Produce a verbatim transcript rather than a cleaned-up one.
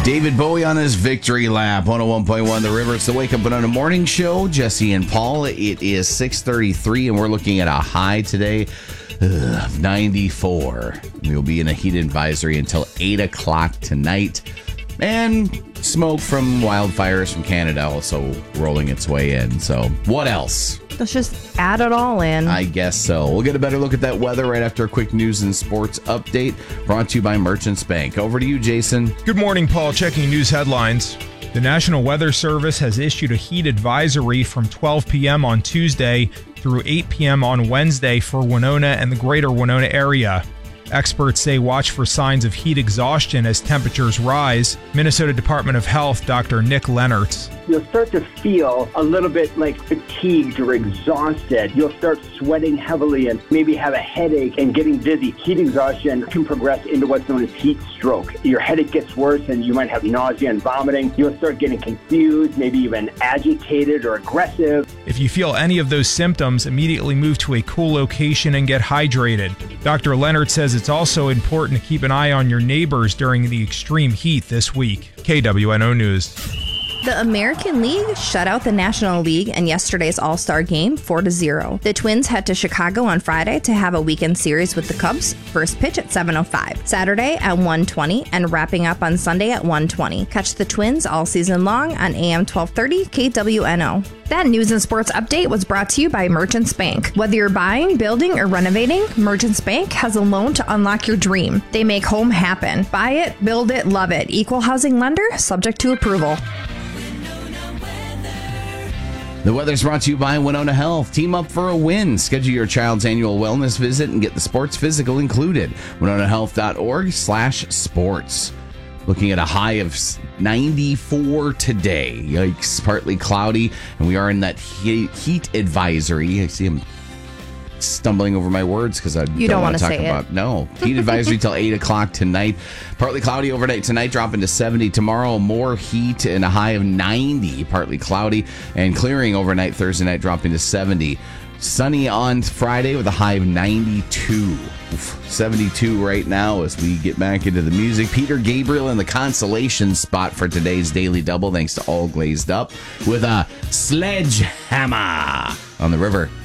David Bowie on his victory lap. one oh one point one The River. It's the Wake Up Winona Morning Show. Jesse and Paul. It is six thirty-three, and we're looking at a high today of ninety-four. We'll be in a heat advisory until eight o'clock tonight. And smoke from wildfires from Canada also rolling its way in. So what else? Let's just add it all in. I guess so. We'll get a better look at that weather right after a quick news and sports update brought to you by Merchants Bank. Over to you, Jason. Good morning, Paul. Checking news headlines. The National Weather Service has issued a heat advisory from twelve p.m. on Tuesday through eight p.m. on Wednesday for Winona and the greater Winona area. Experts say watch for signs of heat exhaustion as temperatures rise. Minnesota Department of Health Doctor Nick Lennertz. You'll start to feel a little bit like fatigued or exhausted. You'll start sweating heavily and maybe have a headache and getting dizzy. Heat exhaustion can progress into what's known as heat stroke. Your headache gets worse and you might have nausea and vomiting. You'll start getting confused, maybe even agitated or aggressive. If you feel any of those symptoms, immediately move to a cool location and get hydrated. Doctor Lennertz says it's also important to keep an eye on your neighbors during the extreme heat this week. K W N O News. The American League shut out the National League in yesterday's All-Star game four to zero. The Twins head to Chicago on Friday to have a weekend series with the Cubs. First pitch at seven oh five. Saturday at one twenty and wrapping up on Sunday at one twenty. Catch the Twins all season long on A M twelve thirty K W N O. That news and sports update was brought to you by Merchants Bank. Whether you're buying, building, or renovating, Merchants Bank has a loan to unlock your dream. They make home happen. Buy it, build it, love it. Equal housing lender, subject to approval. The weather's brought to you by Winona Health. Team up for a win. Schedule your child's annual wellness visit and get the sports physical included. winona health dot org slash sports. Looking at a high of ninety-four today. Yikes, partly cloudy, and we are in that heat, heat advisory. I see him stumbling over my words because I you don't, don't want to talk say about it. no heat advisory till eight o'clock tonight. Partly cloudy overnight tonight, dropping to seventy tomorrow. More heat and a high of ninety. Partly cloudy and clearing overnight Thursday night, dropping to seventy. Sunny on Friday with a high of ninety-two. Oof, seventy-two right now as we get back into the music. Peter Gabriel in the consolation spot for today's Daily Double, thanks to All Glazed Up with a Sledgehammer on the River.